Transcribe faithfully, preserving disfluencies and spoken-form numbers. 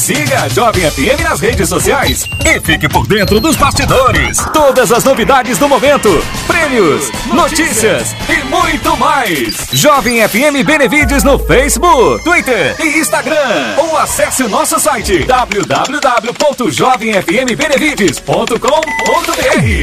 Siga a Jovem F M nas redes sociais e fique por dentro dos bastidores. Todas as novidades do momento, prêmios, notícias e muito mais. Jovem F M Benevides no Facebook, Twitter e Instagram. Ou acesse o nosso site w w w ponto jovem f m benevides ponto com ponto b r.